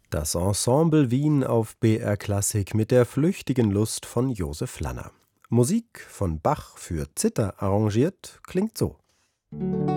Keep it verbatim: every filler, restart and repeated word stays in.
Das Ensemble Wien auf B R Klassik mit der flüchtigen Lust von Josef Lanner. Musik von Bach für Zither arrangiert klingt so.